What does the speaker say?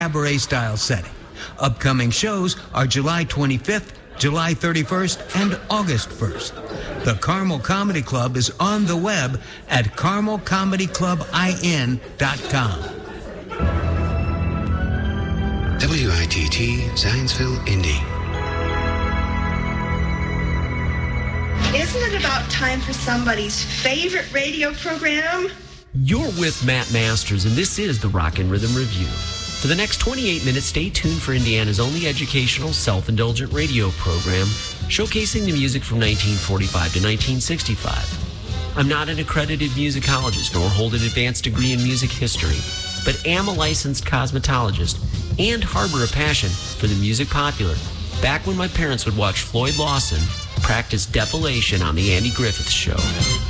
cabaret-style setting. Upcoming shows are July 25th, July 31st, and August 1st. The Carmel Comedy Club is on the web at carmelcomedyclubin.com. WITT Zionsville, Indy. Isn't it about time for somebody's favorite radio program? You're with Matt Masters, and this is the Rock and Rhythm Review. For the next 28 minutes, stay tuned for Indiana's only educational, self-indulgent radio program, showcasing the music from 1945 to 1965. I'm not an accredited musicologist, nor hold an advanced degree in music history, but am a licensed cosmetologist and harbor a passion for the music popular. Back when my parents would watch Floyd Lawson practice depilation on the Andy Griffith Show.